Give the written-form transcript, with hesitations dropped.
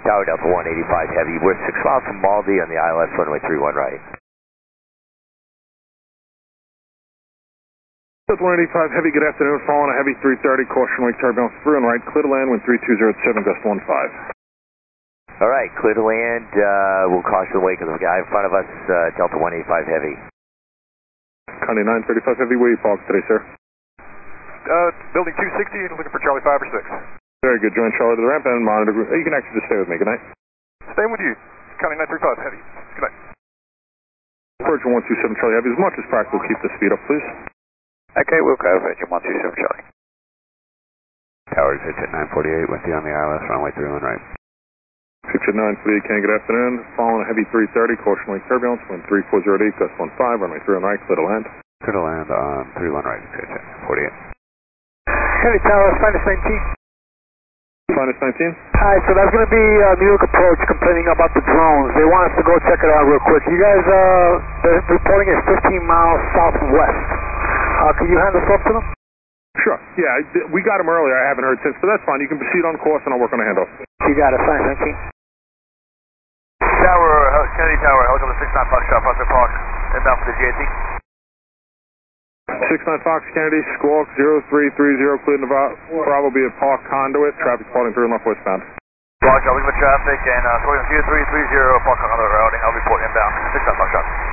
Tower Delta 185 Heavy, we're 6 miles from Maldi on the ILS runway 31 right. Delta 185 Heavy, good afternoon, following a Heavy 330, caution wake turbulence through and right, clear to land, wind 3207, gust 15. Alright, clear to land, we'll caution the wake of the guy in front of us, Delta 185 Heavy. Connie 935 Heavy, where you parked today, sir? Building 260, looking for Charlie 5 or 6. Very good, join Charlie to the ramp and monitor. You can actually just stay with me, good night. Staying with you, Connie 935 Heavy, good night. Virgin 127 Charlie Heavy, as much as practical, keep the speed up, please. Okay, we'll go Virgin 127 Charlie. Tower 6 at 948 with you on the ILS runway 31 right. 6 at 948, Ken, good afternoon. Following a Heavy 330, caution wake turbulence, wind 3408, gust 15, runway 31 right, clear to land. Clear to land on 31 right, 6 at 48. Heavy Tower, minus 19. Minus 19? Hi, so that's going to be New York Approach complaining about the drones. They want us to go check it out real quick. You guys, they're reporting it's 15 miles southwest. Can you hand this off to them? Sure, yeah, we got them earlier. I haven't heard since, but that's fine. You can proceed on course and I'll work on the handoff. You got it, fine, 19. Tower, Kennedy Tower, helicopter 69 Foxtrot, Prospect Park, inbound for the GAT. 69 Fox Kennedy, squawk 0330, clear Nevada, Bravo be at Park Conduit, traffic departing through and left westbound. Roger, looking for traffic and squawk 0330, Park Conduit routing, I'll report inbound, 69 Foxtrot.